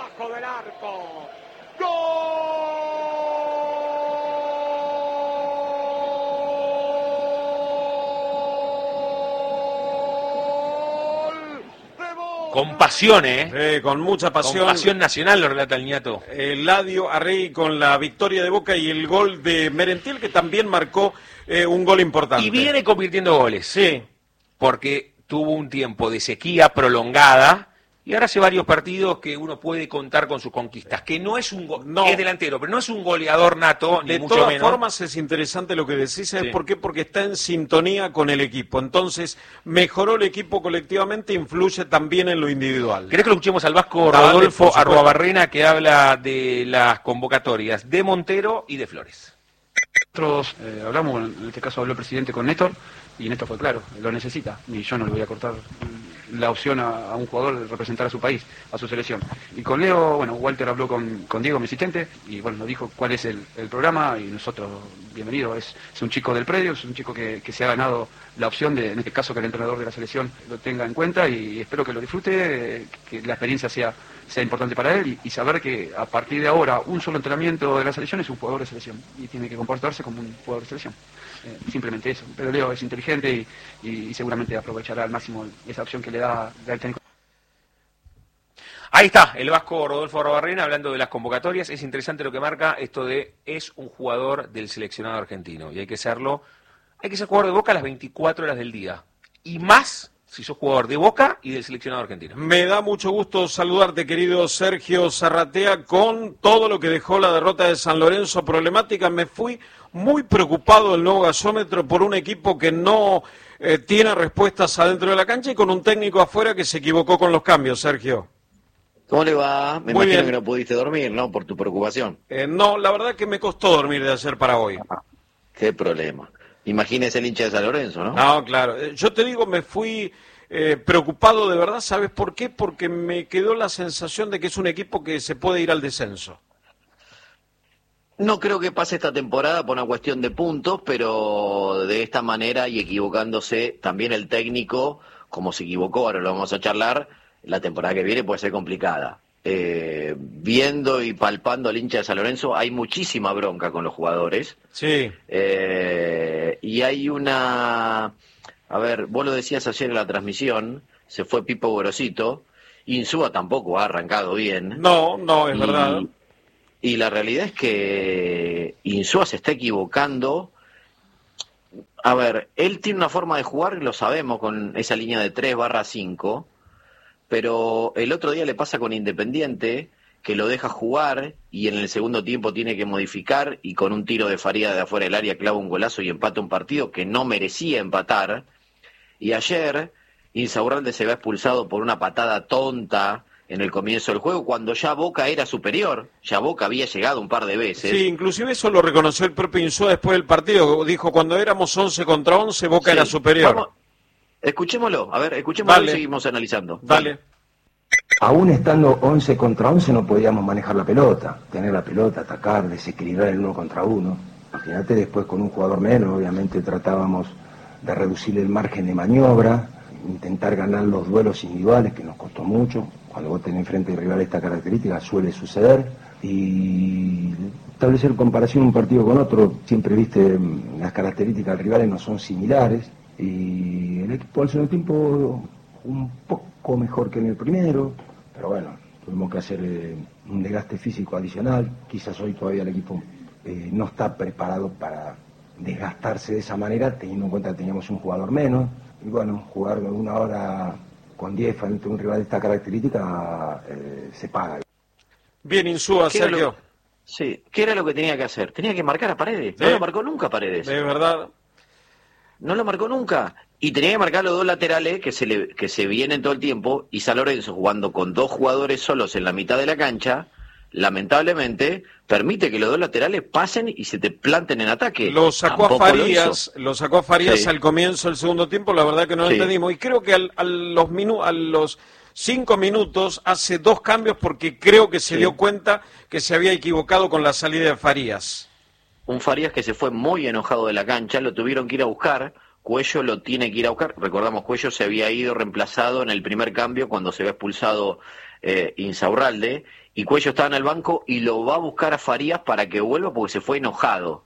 debajo del arco. ¡Gol! Con pasión, ¿eh? Con mucha pasión. Con pasión nacional lo relata el Niato. Eladio Arregui con la victoria de Boca y el gol de Merentiel, que también marcó un gol importante. Y viene convirtiendo goles. Sí. Porque tuvo un tiempo de sequía prolongada y ahora hace varios partidos que uno puede contar con sus conquistas. Que no es es delantero, pero no es un goleador nato, ni mucho menos. De todas formas es interesante lo que decís, ¿sabes por qué? Porque está en sintonía con el equipo. Entonces, mejoró el equipo colectivamente, influye también en lo individual. ¿Querés que lo escuchemos al Vasco Rodolfo Arruabarrena, que habla de las convocatorias de Montero y de Flores? Nosotros hablamos, en este caso habló el presidente con Néstor, y Néstor fue claro, lo necesita, y yo no le voy a cortar la opción a un jugador de representar a su país, a su selección. Y con Leo, bueno, Walter habló con Diego, mi asistente, y bueno, nos dijo cuál es el programa, y nosotros, bienvenido, es un chico del predio, es un chico que se ha ganado la opción de, en este caso, que el entrenador de la selección lo tenga en cuenta, y espero que lo disfrute, que la experiencia sea importante para él, y saber que a partir de ahora un solo entrenamiento de la selección es un jugador de selección, y tiene que comportarse como un jugador de selección. Simplemente eso, pero Leo es inteligente y seguramente aprovechará al máximo esa opción que le da el técnico. Ahí está, el Vasco Rodolfo Arruabarrena hablando de las convocatorias. Es interesante lo que marca esto de es un jugador del seleccionado argentino y hay que ser jugador de Boca a las 24 horas del día y más si sos jugador de Boca y del seleccionado argentino. Me da mucho gusto saludarte, querido Sergio Zarratea, con todo lo que dejó la derrota de San Lorenzo problemática. Me fui muy preocupado del nuevo gasómetro por un equipo que no tiene respuestas adentro de la cancha y con un técnico afuera que se equivocó con los cambios, Sergio. ¿Cómo le va? Me imagino que no pudiste dormir, ¿no? Por tu preocupación. No, la verdad que me costó dormir de ayer para hoy. Qué problema. Imagínese el hincha de San Lorenzo, ¿no? No, claro. Yo te digo, me fui preocupado de verdad. ¿Sabes por qué? Porque me quedó la sensación de que es un equipo que se puede ir al descenso. No creo que pase esta temporada por una cuestión de puntos, pero de esta manera y equivocándose también el técnico, como se equivocó, ahora lo vamos a charlar, la temporada que viene puede ser complicada. Viendo y palpando al hincha de San Lorenzo, hay muchísima bronca con los jugadores. Sí. Y hay una... A ver, vos lo decías ayer en la transmisión, se fue Pipo Gorosito, Insúa tampoco ha arrancado bien. No, es verdad. Y la realidad es que Insúa se está equivocando. A ver, él tiene una forma de jugar, lo sabemos, con esa línea de 3/5, pero el otro día le pasa con Independiente, que lo deja jugar y en el segundo tiempo tiene que modificar y con un tiro de Faría de afuera del área clava un golazo y empata un partido que no merecía empatar. Y ayer Insaurralde se va expulsado por una patada tonta en el comienzo del juego, cuando ya Boca era superior, ya Boca había llegado un par de veces. Sí, inclusive eso lo reconoció el propio Insúa después del partido, dijo, cuando éramos 11 contra 11, Boca era superior. Vamos, escuchémoslo y seguimos analizando. Dale. Aún estando 11 contra 11 no podíamos manejar la pelota, tener la pelota, atacar, desequilibrar el 1 contra 1. Imagínate, después con un jugador menos, obviamente tratábamos de reducir el margen de maniobra, intentar ganar los duelos individuales, que nos costó mucho. Cuando vos tenés enfrente de rival esta característica suele suceder, y establecer comparación un partido con otro, siempre viste, las características del rival no son similares, y el equipo al segundo tiempo un poco mejor que en el primero, pero bueno, tuvimos que hacer un desgaste físico adicional. Quizás hoy todavía el equipo no está preparado para desgastarse de esa manera, teniendo en cuenta que teníamos un jugador menos, y bueno, jugar 1 hora con 10 frente a un rival de esta característica se paga. Bien, Insúa, Sergio. Sí, ¿qué era lo que tenía que hacer? Tenía que marcar a Paredes, no lo marcó nunca Paredes. De verdad. No lo marcó nunca. Y tenía que marcar los dos laterales que se vienen todo el tiempo, y San Lorenzo jugando con 2 jugadores solos en la mitad de la cancha, lamentablemente permite que los 2 laterales pasen y se te planten en ataque. Lo sacó a Farías al comienzo del segundo tiempo, la verdad que no lo entendimos. Y creo que a los 5 minutos hace 2 cambios porque creo que se dio cuenta que se había equivocado con la salida de Farías. Un Farías que se fue muy enojado de la cancha, lo tuvieron que ir a buscar Cuello lo tiene que ir a buscar. Recordamos, Cuello se había ido reemplazado en el primer cambio cuando se había expulsado Insaurralde, y Cuello estaba en el banco y lo va a buscar a Farías para que vuelva porque se fue enojado.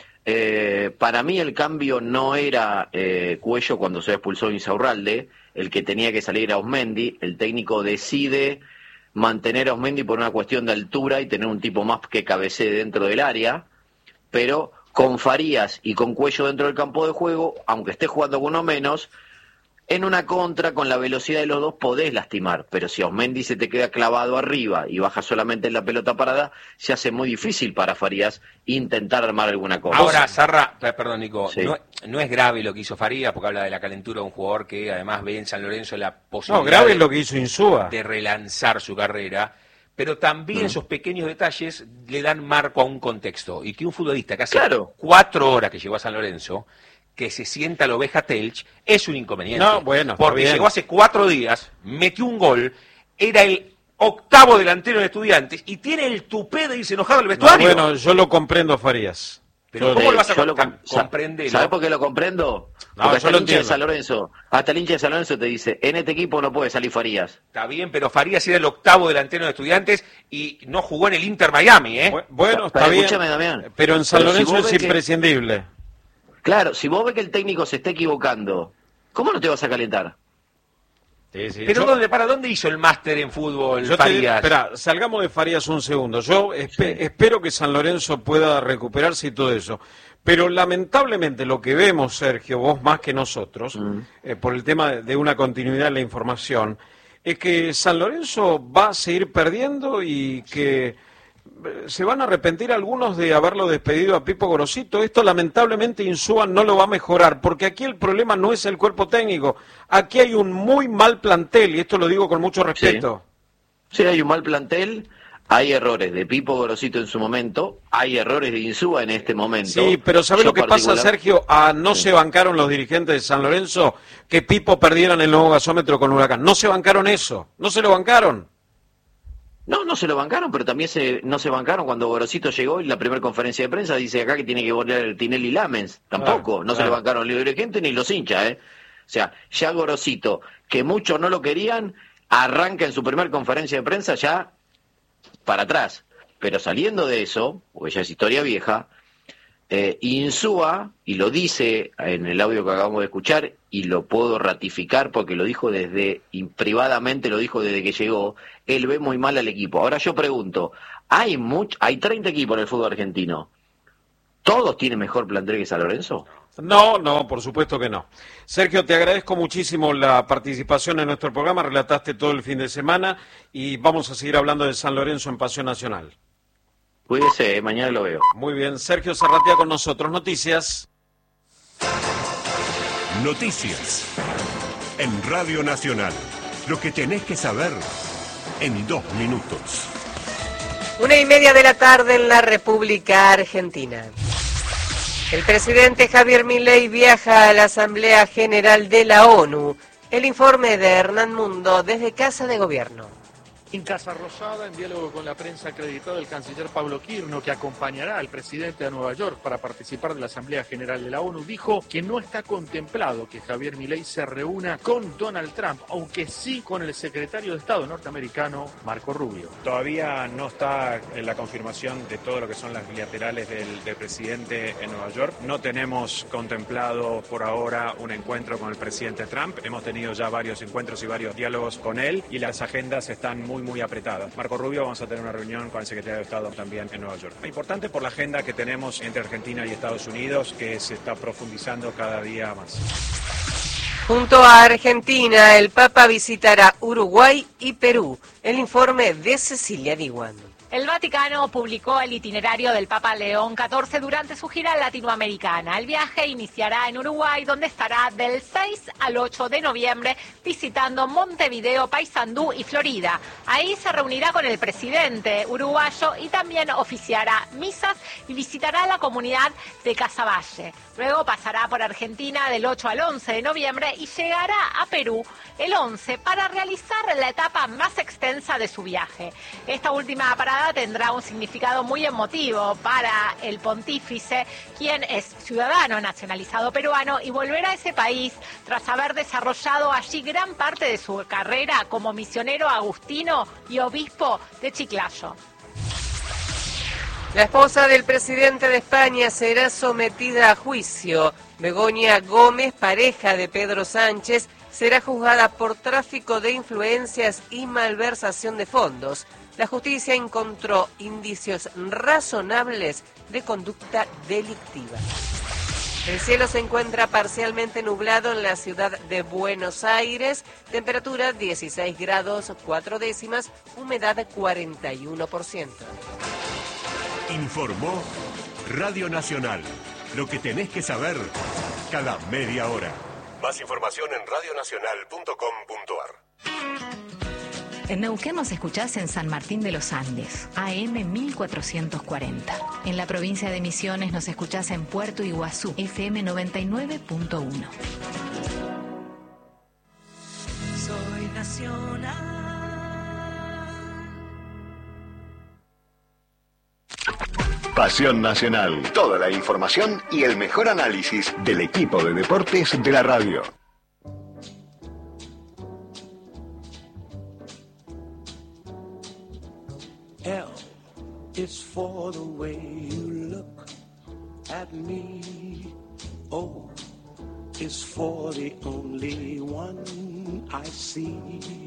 Para mí el cambio no era Cuello cuando se expulsó Insaurralde, el que tenía que salir a Osmendi. El técnico decide mantener a Osmendi por una cuestión de altura y tener un tipo más que cabecee dentro del área, pero con Farías y con Cuello dentro del campo de juego, aunque esté jugando con uno menos, en una contra, con la velocidad de los dos, podés lastimar, pero si Osmendi se te queda clavado arriba y baja solamente en la pelota parada, se hace muy difícil para Farías intentar armar alguna cosa. Ahora, Sarra, perdón, Nico, Sí. no es grave lo que hizo Farías, porque habla de la calentura de un jugador que además ve en San Lorenzo la posibilidad No, grave es lo que hizo Insúa. de relanzar su carrera, pero también esos pequeños detalles le dan marco a un contexto, y que un futbolista que hace Claro. 4 horas que llegó a San Lorenzo, que se sienta la oveja Telch, es un inconveniente. No, bueno, está porque bien. llegó hace 4 días, metió un gol, era el octavo delantero de Estudiantes, y tiene el tupé de irse enojado al No, vestuario. bueno, yo lo comprendo a Farías. Pero Yo- ¿cómo lo vas a Yo lo comprender? ¿Sabés por qué lo comprendo? No, Porque yo hasta lo el hincha de entiendo. San Lorenzo, hasta el hincha de San Lorenzo te dice, en este equipo no puede salir Farías. Está bien, pero Farías era el octavo delantero de Estudiantes y no jugó en el Inter Miami, ¿eh? Bueno, está Pero bien. escúchame, Damián. Pero en San Pero si Lorenzo vos es ves que- imprescindible. Claro, si vos ves que el técnico se está equivocando, ¿cómo no te vas a calentar? Sí, sí. Pero Yo- ¿para dónde hizo el máster en fútbol, Yo Farías? espera, salgamos de Farías un segundo. Yo espero que San Lorenzo pueda recuperarse y todo eso. Pero lamentablemente lo que vemos, Sergio, vos más que nosotros, por el tema de una continuidad en la información, es que San Lorenzo va a seguir perdiendo y que se van a arrepentir algunos de haberlo despedido a Pipo Gorosito. Esto lamentablemente Insúa no lo va a mejorar, porque aquí el problema no es el cuerpo técnico. Aquí hay un muy mal plantel, y esto lo digo con mucho respeto. Sí, hay un mal plantel, hay errores de Pipo Gorosito en su momento, hay errores de Insúa en este momento. Sí, pero ¿sabes Yo lo que pasa, particular- Sergio? No se bancaron los dirigentes de San Lorenzo que Pipo perdieran el nuevo gasómetro con Huracán. No se bancaron eso, no se lo bancaron. No se lo bancaron, pero también no se bancaron cuando Gorosito llegó y en la primera conferencia de prensa dice acá que tiene que volver el Tinelli Lamens. Tampoco, Claro, no se claro. lo bancaron ni los dirigentes ni los hinchas, ¿eh? O sea, ya Gorosito, que muchos no lo querían, arranca en su primera conferencia de prensa ya para atrás. Pero saliendo de eso, porque ya es historia vieja, Insúa, y lo dice en el audio que acabamos de escuchar, y lo puedo ratificar porque lo dijo privadamente lo dijo desde que llegó, él ve muy mal al equipo. Ahora yo pregunto, hay 30 equipos en el fútbol argentino, ¿todos tienen mejor plantel que San Lorenzo? No, por supuesto que no. Sergio, te agradezco muchísimo la participación en nuestro programa, relataste todo el fin de semana y vamos a seguir hablando de San Lorenzo en Pasión Nacional. Cuídese, mañana lo veo. Muy bien, Sergio Sarratea con nosotros. Noticias. Noticias. En Radio Nacional. Lo que tenés que saber en 2 minutos. 1:30 de la tarde en la República Argentina. El presidente Javier Milei viaja a la Asamblea General de la ONU. El informe de Hernán Mundo desde Casa de Gobierno. En Casa Rosada, en diálogo con la prensa acreditada, el canciller Pablo Quirno, que acompañará al presidente a Nueva York para participar de la Asamblea General de la ONU, dijo que no está contemplado que Javier Milei se reúna con Donald Trump, aunque sí con el secretario de Estado norteamericano, Marco Rubio. Todavía no está en la confirmación de todo lo que son las bilaterales del presidente en Nueva York. No tenemos contemplado por ahora un encuentro con el presidente Trump. Hemos tenido ya varios encuentros y varios diálogos con él y las agendas están muy apretadas. Marco Rubio, vamos a tener una reunión con el secretario de Estado también en Nueva York. Importante por la agenda que tenemos entre Argentina y Estados Unidos, que se está profundizando cada día más. Junto a Argentina, el Papa visitará Uruguay y Perú. El informe de Cecilia Diwan. El Vaticano publicó el itinerario del Papa León XIV durante su gira latinoamericana. El viaje iniciará en Uruguay, donde estará del 6 al 8 de noviembre visitando Montevideo, Paysandú y Florida. Ahí se reunirá con el presidente uruguayo y también oficiará misas y visitará la comunidad de Casaballe. Luego pasará por Argentina del 8 al 11 de noviembre y llegará a Perú el 11 para realizar la etapa más extensa de su viaje. Esta última parada llegada tendrá un significado muy emotivo para el pontífice, quien es ciudadano nacionalizado peruano y volverá a ese país tras haber desarrollado allí gran parte de su carrera como misionero agustino y obispo de Chiclayo. La esposa del presidente de España será sometida a juicio. Begoña Gómez, pareja de Pedro Sánchez, será juzgada por tráfico de influencias y malversación de fondos. La justicia encontró indicios razonables de conducta delictiva. El cielo se encuentra parcialmente nublado en la ciudad de Buenos Aires, temperatura 16 grados 4 décimas, humedad 41%. Informó Radio Nacional. Lo que tenés que saber cada media hora. Más información en radionacional.com.ar. En Neuquén nos escuchás en San Martín de los Andes, AM 1440. En la provincia de Misiones nos escuchás en Puerto Iguazú, FM 99.1. Soy nacional. Pasión Nacional. Toda la información y el mejor análisis del equipo de deportes de la radio. L is for the way you look at me. O is for the only one I see.